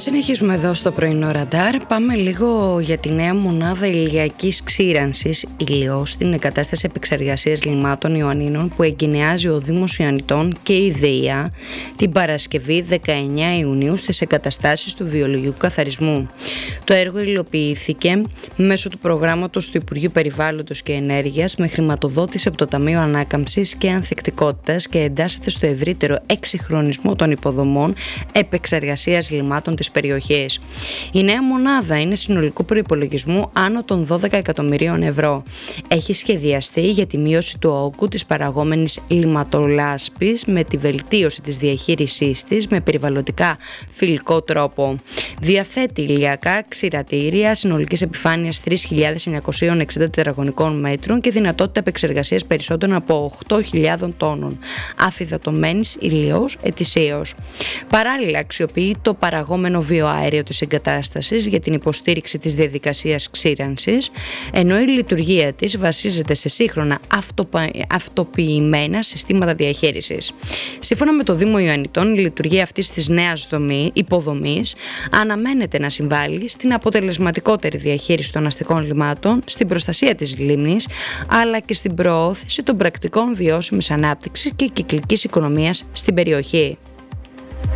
Συνεχίζουμε εδώ στο πρωινό ραντάρ. Πάμε λίγο για τη νέα μονάδα ηλιακής ξύρανσης Ηλιός στην εγκατάσταση επεξεργασίας λιμάτων Ιωαννίνων που εγκαινιάζει ο Δήμος Ιωαννιτών και η ΔΕΙΑ την Παρασκευή 19 Ιουνίου στις εγκαταστάσεις του βιολογικού καθαρισμού. Το έργο υλοποιήθηκε μέσω του προγράμματος του Υπουργείου Περιβάλλοντος και Ενέργειας με χρηματοδότηση από το Ταμείο Ανάκαμψης και Ανθεκτικότητας και εντάσσεται στο ευρύτερο εξυγχρονισμό των υποδομών επεξεργασίας λιμάτων της περιοχής. Η νέα μονάδα είναι συνολικού προϋπολογισμού άνω των 12 εκατομμυρίων ευρώ. Έχει σχεδιαστεί για τη μείωση του όγκου της παραγόμενης λιματολάσπης με τη βελτίωση της διαχείρισής της με περιβαλλοντικά φιλικό τρόπο. Διαθέτει ηλιακά ξηρατήρια συνολικής επιφάνειας 3.960 τετραγωνικών μέτρων και δυνατότητα επεξεργασίας περισσότερων από 8.000 τόνων αφυδατωμένης ηλιός ετησίως. Παράλληλα, αξιοποιεί το παραγόμενο βιοαέριο της εγκατάστασης για την υποστήριξη της διαδικασίας ξύρανσης, ενώ η λειτουργία της βασίζεται σε σύγχρονα αυτοποιημένα συστήματα διαχείρισης. Σύμφωνα με το Δήμο Ιωαννιτών, η λειτουργία αυτής της νέας υποδομής αναμένεται να συμβάλλει στην αποτελεσματικότερη διαχείριση των αστικών λιμάτων, στην προστασία της λίμνης, αλλά και στην προώθηση των πρακτικών βιώσιμης ανάπτυξης και κυκλικής οικονομίας στην περιοχή.